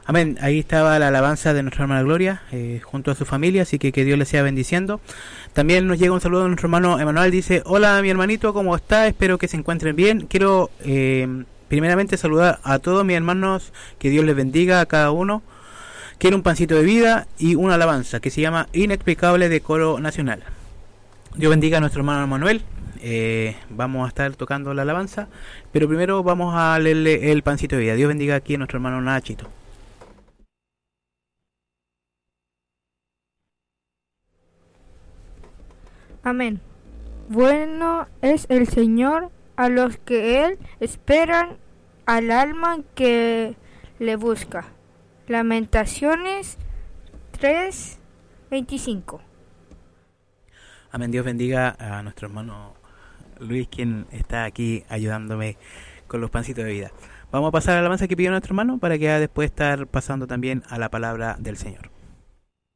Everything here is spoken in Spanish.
Amén. Ahí estaba la alabanza de nuestra hermana Gloria junto a su familia, así que Dios les siga bendiciendo. También nos llega un saludo de nuestro hermano Emanuel, dice: hola mi hermanito, ¿cómo está? Espero que se encuentren bien. Quiero primeramente saludar a todos mis hermanos, que Dios les bendiga a cada uno. Quiero un pancito de vida y una alabanza que se llama Inexplicable, de Coro Nacional. Dios bendiga a nuestro hermano Manuel. Vamos a estar tocando la alabanza, pero primero vamos a leerle el pancito de vida. Dios bendiga aquí a nuestro hermano Nachito. Amén. Bueno es el Señor a los que Él esperan, al alma que le busca. Lamentaciones 3:25. Amén. Dios bendiga a nuestro hermano Luis, quien está aquí ayudándome con los pancitos de vida. Vamos a pasar a la alabanza que pidió nuestro hermano para que después estar pasando también a la palabra del Señor.